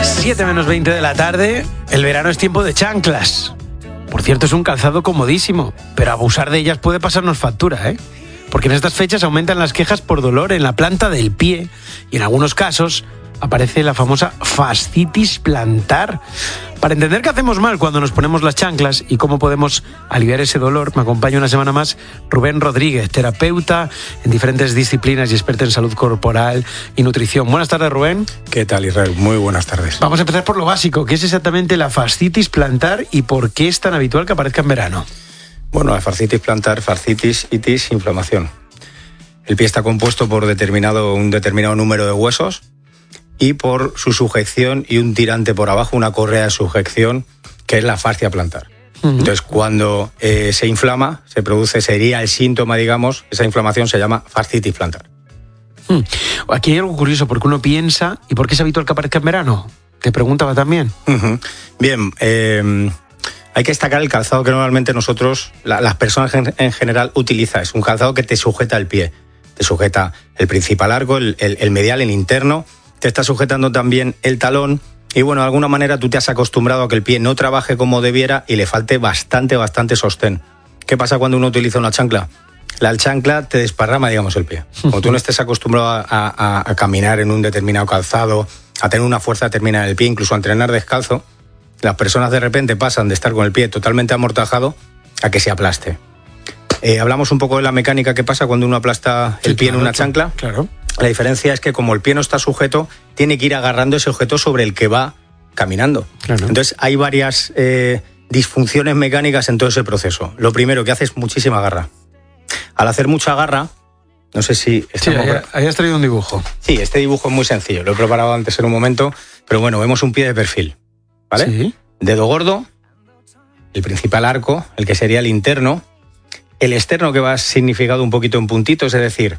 7:20 de la tarde, el verano es tiempo de chanclas. Por cierto, es un calzado comodísimo, pero abusar de ellas puede pasarnos factura, ¿eh? Porque en estas fechas aumentan las quejas por dolor en la planta del pie y en algunos casos aparece la famosa fascitis plantar. Para entender qué hacemos mal cuando nos ponemos las chanclas y cómo podemos aliviar ese dolor, me acompaña una semana más Rubén Rodríguez, terapeuta en diferentes disciplinas y experto en salud corporal y nutrición. Buenas tardes, Rubén. ¿Qué tal, Israel? Muy buenas tardes. Vamos a empezar por lo básico. ¿Qué es exactamente la fascitis plantar y por qué es tan habitual que aparezca en verano? Bueno, la fascitis plantar, fascitis, itis, inflamación. El pie está compuesto por un determinado número de huesos y por su sujeción y un tirante por abajo, una correa de sujeción, que es la fascia plantar. Entonces, cuando se inflama, sería el síntoma, digamos, esa inflamación se llama fascitis plantar. Aquí hay algo curioso, porque uno piensa, ¿y por qué es habitual que aparezca en verano? Te preguntaba también. Bien, hay que destacar el calzado que normalmente nosotros, las personas en general, utilizan. Es un calzado que te sujeta el pie. Te sujeta el principal arco, el medial, el interno. Te está sujetando también el talón. Y bueno, de alguna manera tú te has acostumbrado a que el pie no trabaje como debiera y le falte bastante sostén. ¿Qué pasa cuando uno utiliza una chancla? La chancla te desparrama, digamos, el pie. Como tú no estés acostumbrado a caminar en un determinado calzado, a tener una fuerza determinada en el pie, incluso a entrenar descalzo, las personas de repente pasan de estar con el pie totalmente amortajado a que se aplaste. Hablamos un poco de la mecánica que pasa cuando uno aplasta el pie en una chancla. Claro. La diferencia es que como el pie no está sujeto, tiene que ir agarrando ese objeto sobre el que va caminando. Claro. Entonces hay varias disfunciones mecánicas en todo ese proceso. Lo primero que hace es muchísima garra. Al hacer mucha garra, no sé si... Sí, ahí has traído un dibujo. Sí, este dibujo es muy sencillo. Lo he preparado antes en un momento, pero bueno, vemos un pie de perfil, ¿vale? Sí. Dedo gordo, el principal arco, el que sería el interno, el externo que va significado un poquito en puntitos, es decir,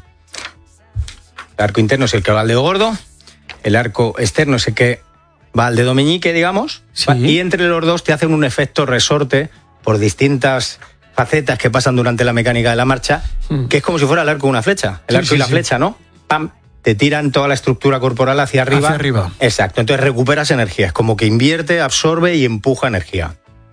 el arco interno es el que va al dedo gordo, el arco externo es el que va al dedo meñique, digamos, sí. Y entre los dos te hacen un efecto resorte por distintas facetas que pasan durante la mecánica de la marcha, que es como si fuera el arco de una flecha, el arco y la flecha, ¿no? ¡Pam! Te tiran toda la estructura corporal hacia arriba. Hacia arriba. Exacto, entonces recuperas energía, es como que invierte, absorbe y empuja energía.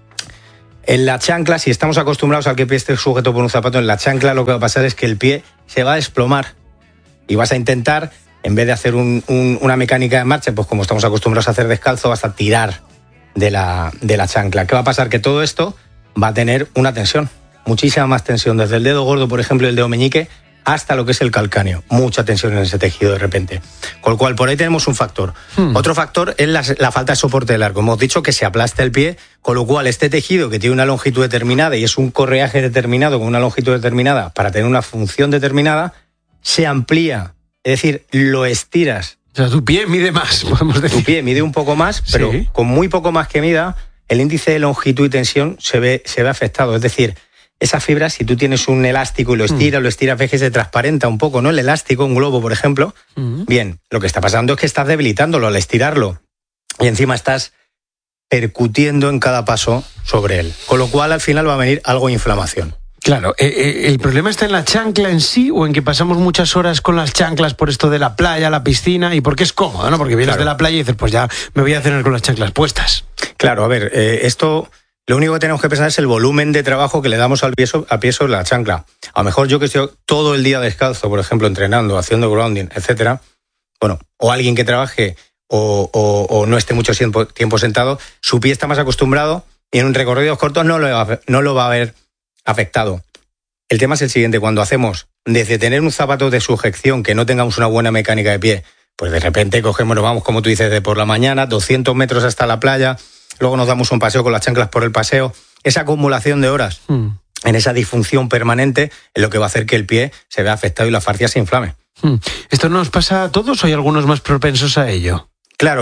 En la chancla, si estamos acostumbrados al que el pie esté sujeto por un zapato, en la chancla lo que va a pasar es que el pie se va a desplomar y vas a intentar, en vez de hacer una mecánica de marcha, pues como estamos acostumbrados a hacer descalzo, vas a tirar de la chancla. ¿Qué va a pasar? Que todo esto va a tener una tensión, muchísima más tensión, desde el dedo gordo, por ejemplo, el dedo meñique, hasta lo que es el calcáneo. Mucha tensión en ese tejido de repente. Con lo cual, por ahí tenemos un factor. Otro factor es la falta de soporte del arco. Hemos dicho que se aplasta el pie, con lo cual este tejido que tiene una longitud determinada y es un correaje determinado con una longitud determinada para tener una función determinada, se amplía. Es decir, lo estiras. O sea, tu pie mide más, podemos decir. Tu pie mide un poco más, pero sí, con muy poco más que mida, el índice de longitud y tensión se ve afectado. Es decir, esas fibras, si tú tienes un elástico y lo estiras, ves que se transparenta un poco, ¿no? El elástico, un globo, por ejemplo. Bien, lo que está pasando es que estás debilitándolo al estirarlo. Y encima estás percutiendo en cada paso sobre él. Con lo cual, al final va a venir algo de inflamación. Claro, ¿el problema está en la chancla en sí o en que pasamos muchas horas con las chanclas por esto de la playa, la piscina? Y porque es cómodo, ¿no? Porque vienes de la playa y dices, pues ya me voy a cenar con las chanclas puestas. Claro, a ver, esto... Lo único que tenemos que pensar es el volumen de trabajo que le damos al pie sobre la chancla. A lo mejor yo que estoy todo el día descalzo, por ejemplo, entrenando, haciendo grounding, etcétera, bueno, o alguien que trabaje o no esté mucho tiempo sentado, su pie está más acostumbrado y en recorridos cortos no lo va a ver afectado. El tema es el siguiente: cuando hacemos, desde tener un zapato de sujeción que no tengamos una buena mecánica de pie, pues de repente cogemos, nos vamos, como tú dices, de por la mañana, 200 metros hasta la playa, luego nos damos un paseo con las chanclas por el paseo. Esa acumulación de horas en esa disfunción permanente es lo que va a hacer que el pie se vea afectado y la fascia se inflame. ¿Esto nos pasa a todos o hay algunos más propensos a ello? Claro,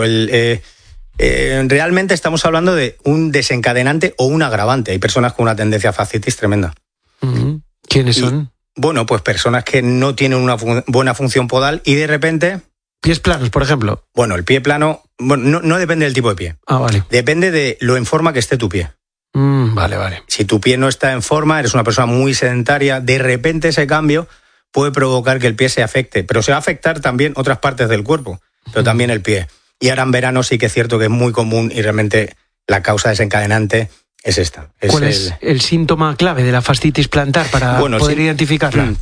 realmente estamos hablando de un desencadenante o un agravante. Hay personas con una tendencia a fascitis tremenda. ¿Quiénes son? Bueno, pues personas que no tienen una buena función podal y de repente... ¿Pies planos, por ejemplo? Bueno, el pie plano no depende del tipo de pie. Ah, vale. Depende de lo en forma que esté tu pie. Vale. Si tu pie no está en forma, eres una persona muy sedentaria, de repente ese cambio puede provocar que el pie se afecte. Pero se va a afectar también otras partes del cuerpo, pero también el pie. Y ahora en verano sí que es cierto que es muy común y realmente la causa desencadenante es esta. ¿Cuál es el síntoma clave de la fascitis plantar para poder identificarla?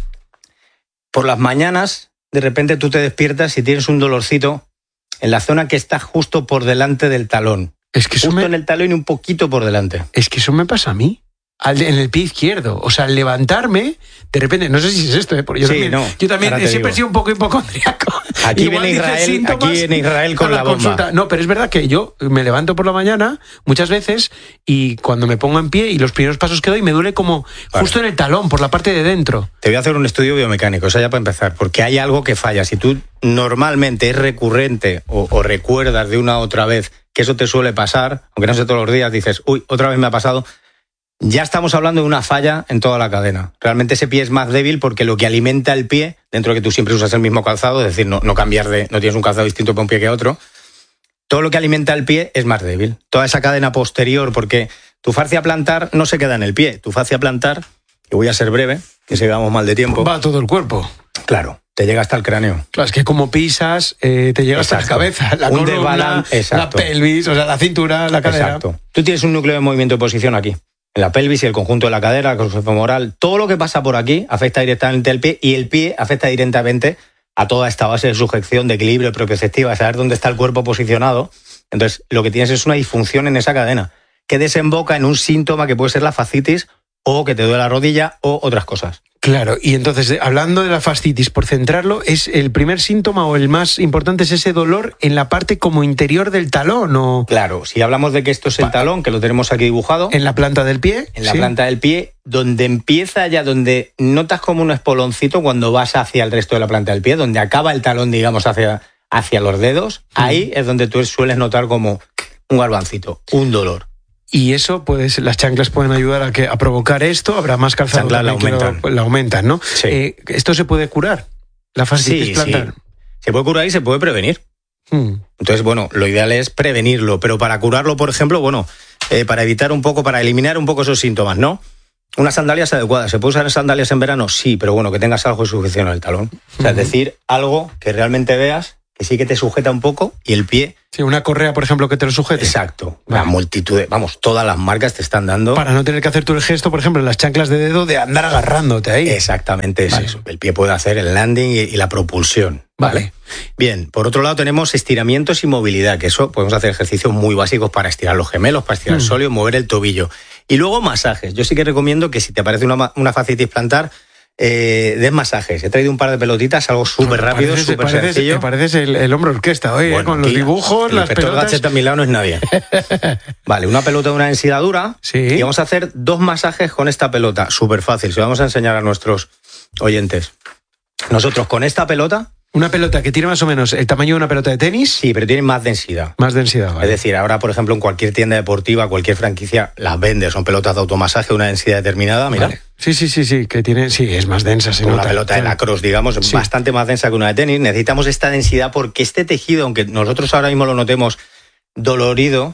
Por las mañanas, de repente tú te despiertas y tienes un dolorcito en la zona que está justo por delante del talón. Es que justo en el talón y un poquito por delante. Es que eso me pasa a mí. En el pie izquierdo. O sea, al levantarme, de repente, no sé si es esto, porque yo también siempre he sido un poco hipocondriaco. Aquí viene Israel con la bomba. Consulta. No, pero es verdad que yo me levanto por la mañana muchas veces y cuando me pongo en pie y los primeros pasos que doy me duele como justo en el talón, por la parte de dentro. Te voy a hacer un estudio biomecánico, eso ya para empezar, porque hay algo que falla. Si tú normalmente es recurrente o recuerdas de una u otra vez que eso te suele pasar, aunque no sea todos los días, dices, uy, otra vez me ha pasado. Ya estamos hablando de una falla en toda la cadena. Realmente ese pie es más débil porque lo que alimenta el pie, dentro de que tú siempre usas el mismo calzado, es decir, no tienes un calzado distinto para un pie que otro, todo lo que alimenta el pie es más débil. Toda esa cadena posterior, porque tu fascia plantar no se queda en el pie. Tu fascia plantar, que voy a ser breve, que si vamos mal de tiempo. Va a todo el cuerpo. Claro, te llega hasta el cráneo. Claro, es que como pisas, te llega hasta la cabeza, la columna, la pelvis, o sea, la cintura, la cadera. Exacto. Tú tienes un núcleo de movimiento de posición aquí. En la pelvis y el conjunto de la cadera, el cruce femoral, todo lo que pasa por aquí afecta directamente al pie y el pie afecta directamente a toda esta base de sujeción, de equilibrio, propioceptiva, saber dónde está el cuerpo posicionado. Entonces, lo que tienes es una disfunción en esa cadena que desemboca en un síntoma que puede ser la fascitis o que te duele la rodilla o otras cosas. Claro, y entonces, hablando de la fascitis, por centrarlo, ¿es el primer síntoma o el más importante es ese dolor en la parte como interior del talón? ¿O? Claro, si hablamos de que esto es el talón, que lo tenemos aquí dibujado. ¿En la planta del pie? En la planta del pie, donde empieza ya, donde notas como un espoloncito cuando vas hacia el resto de la planta del pie, donde acaba el talón, digamos, hacia los dedos, ahí es donde tú sueles notar como un garbancito, un dolor. Y eso, las chanclas pueden ayudar a provocar esto. Habrá más calzado la aumentan, ¿no? Sí. ¿Esto se puede curar? ¿La fascitis plantar? Sí. Se puede curar y se puede prevenir. Entonces, bueno, lo ideal es prevenirlo. Pero para curarlo, por ejemplo, para eliminar un poco esos síntomas, ¿no? Unas sandalias adecuadas. ¿Se puede usar sandalias en verano? Sí, pero bueno, que tengas algo de sujeción en el talón. O sea, es decir, algo que realmente veas que sí que te sujeta un poco y el pie... Sí, una correa, por ejemplo, que te lo sujete. Exacto. Vale. La multitud todas las marcas te están dando... Para no tener que hacer tú el gesto, por ejemplo, en las chanclas de dedo, de andar agarrándote ahí. Exactamente, es eso. El pie puede hacer el landing y la propulsión. Vale. Bien, por otro lado tenemos estiramientos y movilidad, que eso podemos hacer ejercicios muy básicos para estirar los gemelos, para estirar el sóleo, mover el tobillo. Y luego masajes. Yo sí que recomiendo que si te aparece una fascitis plantar, des masajes. He traído un par de pelotitas, algo súper rápido, súper sencillo. Me pareces el hombre orquesta hoy, con los dibujos, las pelotas. El a mi lado no es nadie. Vale, una pelota de una densidad dura. Sí. Y vamos a hacer 2 masajes con esta pelota. Súper fácil, se lo vamos a enseñar a nuestros oyentes. Nosotros con esta pelota... Una pelota que tiene más o menos el tamaño de una pelota de tenis. Sí, pero tiene más densidad. Más densidad, vale. Es decir, ahora, por ejemplo, en cualquier tienda deportiva, cualquier franquicia, las vende. Son pelotas de automasaje de una densidad determinada, mira. Vale. Sí, que tiene... Sí, es más densa. Una pelota de lacrosse, digamos, bastante más densa que una de tenis. Necesitamos esta densidad porque este tejido, aunque nosotros ahora mismo lo notemos dolorido,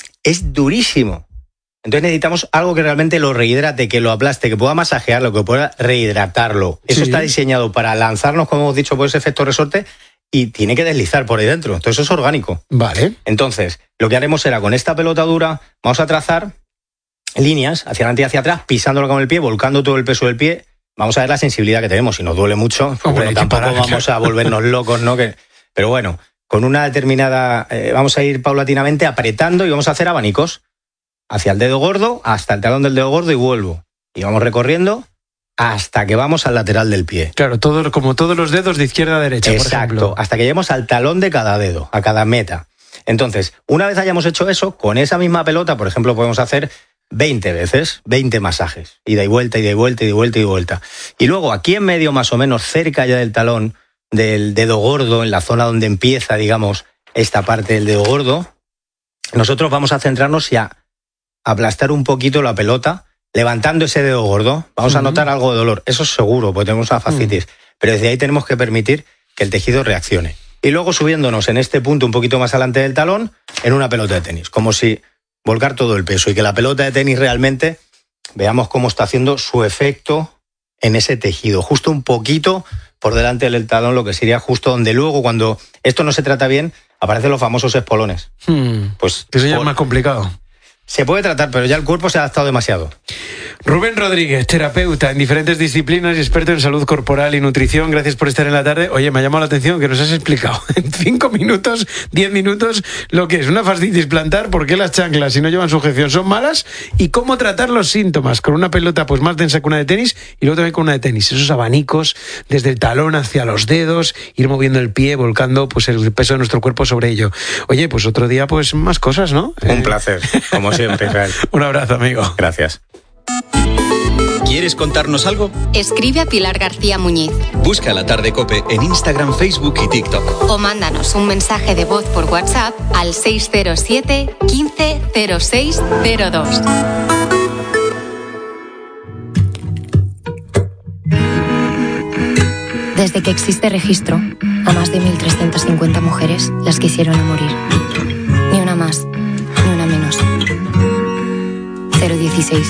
es durísimo. Entonces necesitamos algo que realmente lo rehidrate, que lo aplaste, que pueda masajearlo, que pueda rehidratarlo. Eso está diseñado para lanzarnos, como hemos dicho, por ese efecto resorte y tiene que deslizar por ahí dentro. Entonces eso es orgánico. Vale. Entonces, lo que haremos será con esta pelota dura, vamos a trazar líneas hacia adelante y hacia atrás, pisándolo con el pie, volcando todo el peso del pie. Vamos a ver la sensibilidad que tenemos. Si nos duele mucho, tampoco vamos a volvernos locos, ¿no? Pero bueno, con una determinada... vamos a ir paulatinamente apretando y vamos a hacer abanicos. Hacia el dedo gordo, hasta el talón del dedo gordo y vuelvo. Y vamos recorriendo hasta que vamos al lateral del pie. Claro, como todos los dedos de izquierda a derecha, por ejemplo. Exacto, hasta que lleguemos al talón de cada dedo, a cada meta. Entonces, una vez hayamos hecho eso, con esa misma pelota, por ejemplo, podemos hacer 20 veces, 20 masajes. Ida y vuelta, ida y vuelta, ida y vuelta, ida y vuelta. Y luego, aquí en medio, más o menos, cerca ya del talón, del dedo gordo, en la zona donde empieza, digamos, esta parte del dedo gordo, nosotros vamos a centrarnos y a aplastar un poquito la pelota, levantando ese dedo gordo. Vamos a notar algo de dolor, eso es seguro, porque tenemos una fascitis. Pero desde ahí tenemos que permitir que el tejido reaccione. Y luego subiéndonos en este punto un poquito más adelante del talón, en una pelota de tenis, como si volcar todo el peso y que la pelota de tenis realmente veamos cómo está haciendo su efecto en ese tejido, justo un poquito por delante del talón, lo que sería justo donde luego, cuando esto no se trata bien, aparecen los famosos espolones. Pues eso ya es más complicado. Se puede tratar, pero ya el cuerpo se ha adaptado demasiado. Rubén Rodríguez, terapeuta en diferentes disciplinas y experto en salud corporal y nutrición. Gracias por estar en la tarde. Oye, me ha llamado la atención que nos has explicado en 5 minutos, 10 minutos, lo que es una fascitis plantar, por qué las chanclas, si no llevan sujeción, son malas y cómo tratar los síntomas con una pelota pues más densa que una de tenis y luego también con una de tenis. Esos abanicos desde el talón hacia los dedos, ir moviendo el pie, volcando pues el peso de nuestro cuerpo sobre ello. Oye, pues otro día pues más cosas, ¿no? Un placer, como siempre, Israel. Un abrazo, amigo. Gracias. ¿Quieres contarnos algo? Escribe a Pilar García Muñiz. Busca La Tarde COPE en Instagram, Facebook y TikTok. O mándanos un mensaje de voz por WhatsApp al 607 15 06 02. Desde que existe registro, a más de 1.350 mujeres las quisieron a morir. Ni una más, ni una menos. 016.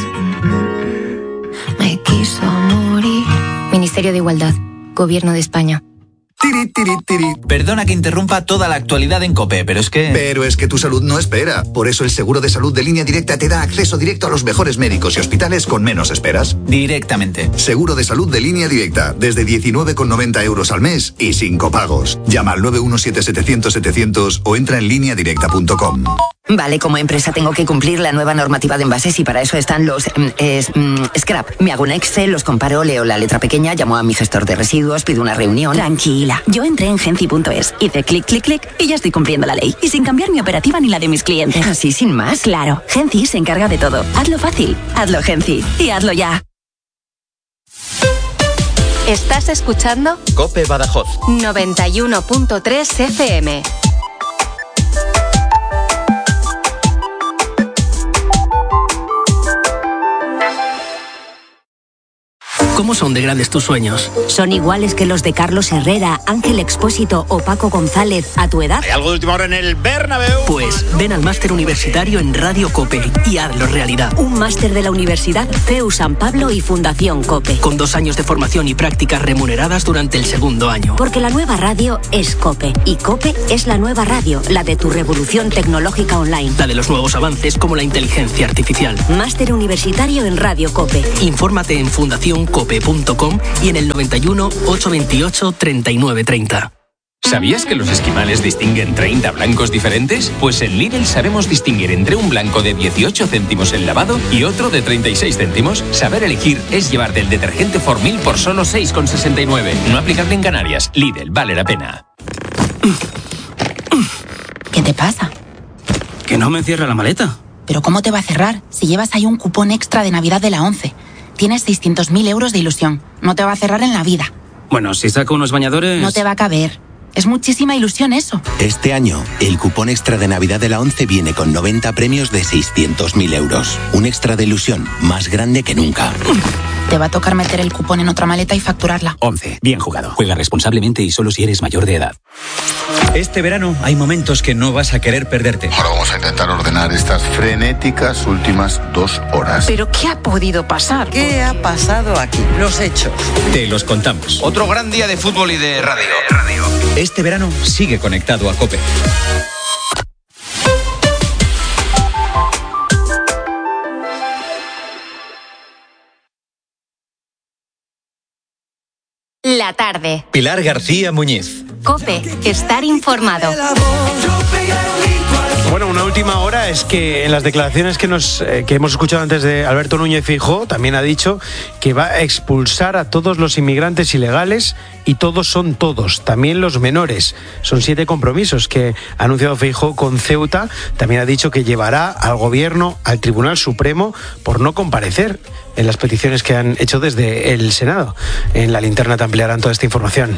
Me quiso morir. Ministerio de Igualdad, Gobierno de España. Perdona que interrumpa toda la actualidad en COPE, pero es que tu salud no espera. Por eso el seguro de salud de Línea Directa te da acceso directo a los mejores médicos y hospitales con menos esperas. Directamente. Seguro de salud de Línea Directa, desde 19,90 € al mes y sin copagos. Llama al 917-700-700 o entra en lineadirecta.com. Vale, como empresa tengo que cumplir la nueva normativa de envases y para eso están los scrap. Me hago un Excel, los comparo, leo la letra pequeña, llamo a mi gestor de residuos, pido una reunión. Tranquila, yo entré en Genci.es, hice clic, clic, clic y ya estoy cumpliendo la ley. Y sin cambiar mi operativa ni la de mis clientes. ¿Así sin más? Claro, Genci se encarga de todo. Hazlo fácil, hazlo Genci y hazlo ya. ¿Estás escuchando? COPE Badajoz 91.3 FM. ¿Cómo son de grandes tus sueños? ¿Son iguales que los de Carlos Herrera, Ángel Expósito o Paco González a tu edad? ¿Hay algo de última hora en el Bernabéu? Pues ven al máster universitario en Radio COPE y hazlo realidad. Un máster de la Universidad CEU San Pablo y Fundación COPE. Con 2 años de formación y prácticas remuneradas durante el 2º año. Porque la nueva radio es COPE y COPE es la nueva radio, la de tu revolución tecnológica online. La de los nuevos avances como la inteligencia artificial. Máster universitario en Radio COPE. Infórmate en fundacioncope.com y en el 91 828 3930. ¿Sabías que los esquimales distinguen 30 blancos diferentes? Pues en Lidl sabemos distinguir entre un blanco de 18 céntimos en lavado y otro de 36 céntimos. Saber elegir es llevarte el detergente Formil por solo 6,69. No aplicable en Canarias. Lidl, vale la pena. ¿Qué te pasa? Que no me cierra la maleta. ¿Pero cómo te va a cerrar si llevas ahí un cupón extra de Navidad de la 11? Tienes 600.000 euros de ilusión. No te va a cerrar en la vida. Bueno, si saco unos bañadores... No te va a caber. Es muchísima ilusión eso. Este año, el cupón extra de Navidad de la 11 viene con 90 premios de 600.000 euros. Un extra de ilusión más grande que nunca. Te va a tocar meter el cupón en otra maleta y facturarla. 11. Bien jugado. Juega responsablemente y solo si eres mayor de edad. Este verano hay momentos que no vas a querer perderte. Ahora vamos a intentar ordenar estas frenéticas últimas 2 horas. ¿Pero qué ha podido pasar? ¿Qué ha pasado aquí? Los hechos. Te los contamos. Otro gran día de fútbol y de radio. Este verano sigue conectado a COPE. La tarde. Pilar García Muñiz. COPE, estar informado. Bueno, una última hora es que en las declaraciones que hemos escuchado antes de Alberto Núñez Feijóo, también ha dicho que va a expulsar a todos los inmigrantes ilegales y todos son todos, también los menores. Son 7 compromisos que ha anunciado Feijóo con Ceuta. También ha dicho que llevará al gobierno al Tribunal Supremo por no comparecer en las peticiones que han hecho desde el Senado. En la linterna te ampliarán toda esta información.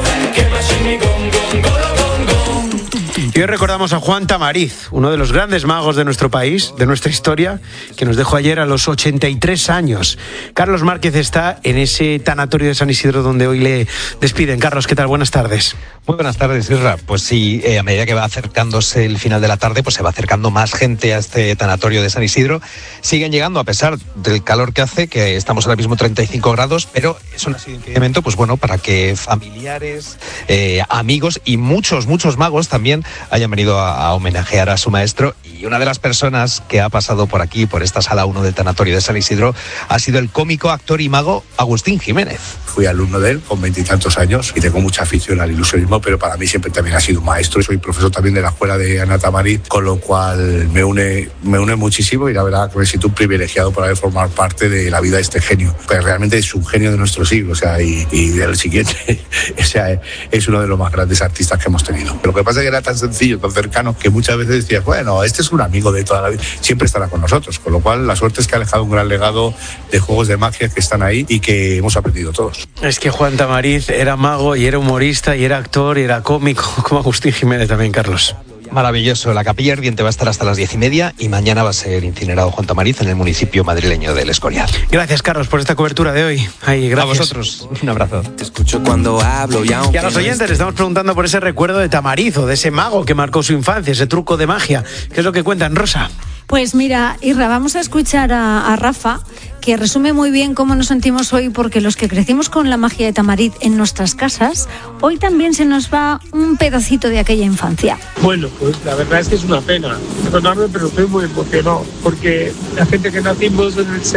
Y hoy recordamos a Juan Tamariz, uno de los grandes magos de nuestro país, de nuestra historia, que nos dejó ayer a los 83 años. Carlos Márquez está en ese tanatorio de San Isidro donde hoy le despiden. Carlos, ¿qué tal? Buenas tardes. Muy buenas tardes, Isra. Pues sí, a medida que va acercándose el final de la tarde, pues se va acercando más gente a este tanatorio de San Isidro. Siguen llegando a pesar del calor que hace, que estamos ahora mismo 35 grados, pero eso no ha sido impedimento, pues bueno, para que familiares, amigos y muchos magos también hayan venido a homenajear a su maestro. Y una de las personas que ha pasado por aquí, por esta sala 1 del tanatorio de San Isidro, ha sido el cómico, actor y mago Agustín Jiménez. Fui alumno de él con 20 y tantos años y tengo mucha afición al ilusionismo, pero para mí siempre también ha sido un maestro. Soy profesor también de la escuela de Ana Tamariz, con lo cual me une muchísimo, y la verdad que me siento un privilegiado por haber formado parte de la vida de este genio. Pues realmente es un genio de nuestro siglo, o sea, y del siguiente. O sea, es uno de los más grandes artistas que hemos tenido. Lo que pasa es que era tan sencillo, tan cercano, que muchas veces decías, bueno, este es un amigo de toda la vida, siempre estará con nosotros, con lo cual la suerte es que ha dejado un gran legado de juegos de magia que están ahí y que hemos aprendido todos. Es que Juan Tamariz era mago y era humorista y era actor y era cómico, como Agustín Jiménez también, Carlos. Maravilloso. La Capilla Ardiente va a estar hasta las 10:30 y mañana va a ser incinerado Juan Tamariz en el municipio madrileño del Escorial. Gracias, Carlos, por esta cobertura de hoy. Gracias. A vosotros. Un abrazo. Te escucho cuando hablo y a los oyentes les estamos preguntando por ese recuerdo de Tamariz, o de ese mago que marcó su infancia, ese truco de magia. ¿Qué es lo que cuentan, Rosa? Pues mira, Irra, vamos a escuchar a Rafa, que resume muy bien cómo nos sentimos hoy, porque los que crecimos con la magia de Tamariz en nuestras casas, hoy también se nos va un pedacito de aquella infancia. Bueno, pues la verdad es que es una pena, perdonadme, pero estoy muy emocionado, porque la gente que nacimos en el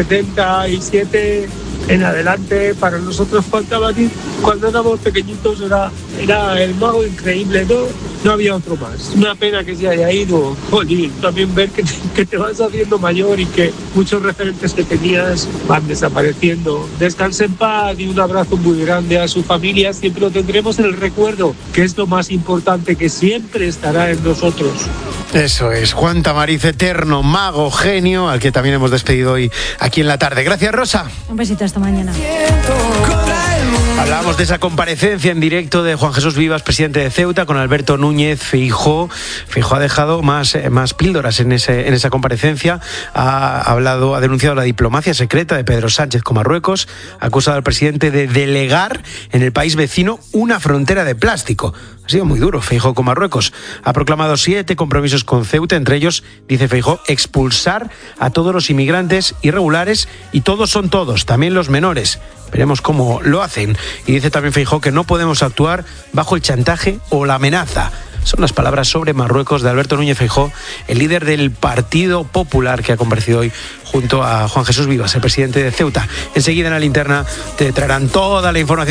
77 en adelante, para nosotros Juan Tamariz, cuando éramos pequeñitos, era el mago increíble, no había otro más. Una pena que se haya ido. Jolín, también ver que te vas haciendo mayor y que muchos referentes que tenías van desapareciendo. Descanse en paz y un abrazo muy grande a su familia. Siempre lo tendremos en el recuerdo, que es lo más importante, que siempre estará en nosotros. Eso es, Juan Tamariz, eterno mago, genio, al que también hemos despedido hoy aquí en la tarde. Gracias, Rosa. Un besito, hasta mañana. Hablábamos de esa comparecencia en directo de Juan Jesús Vivas, presidente de Ceuta, con Alberto Núñez Feijóo. Feijóo ha dejado más píldoras en esa comparecencia. Ha denunciado la diplomacia secreta de Pedro Sánchez con Marruecos, ha acusado al presidente de delegar en el país vecino una frontera de plástico. Ha sido muy duro Feijóo con Marruecos. Ha proclamado 7 compromisos con Ceuta, entre ellos, dice Feijóo, expulsar a todos los inmigrantes irregulares, y todos son todos, también los menores. Veremos cómo lo hacen. Y dice también Feijóo que no podemos actuar bajo el chantaje o la amenaza. Son las palabras sobre Marruecos de Alberto Núñez Feijóo, el líder del Partido Popular, que ha comparecido hoy junto a Juan Jesús Vivas, el presidente de Ceuta. Enseguida en la linterna te traerán toda la información